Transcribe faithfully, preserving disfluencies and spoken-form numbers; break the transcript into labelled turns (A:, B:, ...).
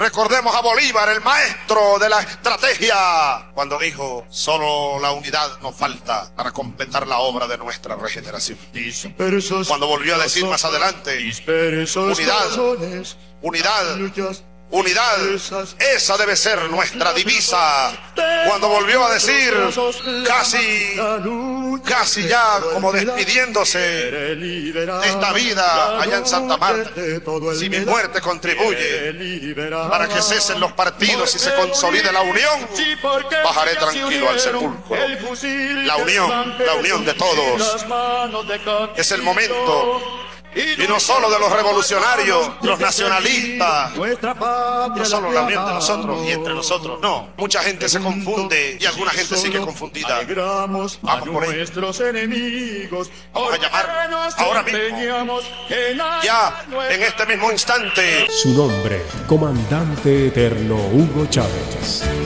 A: Recordemos a Bolívar, el maestro de la estrategia, cuando dijo: solo la unidad nos falta para completar la obra de nuestra regeneración. Cuando volvió a decir más adelante: unidad, unidad, unidad, esa debe ser nuestra divisa. Cuando volvió a decir, casi, casi ya como despidiéndose de esta vida allá en Santa Marta: si mi muerte contribuye para que cesen los partidos y se consolide la unión, bajaré tranquilo al sepulcro. La unión, la unión de todos. Es el momento. Y no solo de los revolucionarios, los nacionalistas, no solo la unión de nosotros y entre nosotros, no. Mucha gente se confunde y alguna gente sigue confundida. Vamos por ahí. Vamos a llamar ahora mismo, ya en este mismo instante.
B: Su nombre, Comandante Eterno Hugo Chávez.